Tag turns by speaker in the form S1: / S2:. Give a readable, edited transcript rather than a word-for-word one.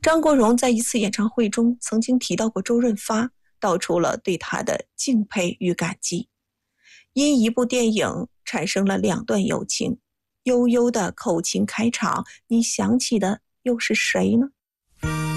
S1: 张国荣在一次演唱会中曾经提到过周润发，道出了对他的敬佩与感激。因一部电影产生了两段友情，悠悠的口琴开场，你想起的又是谁呢？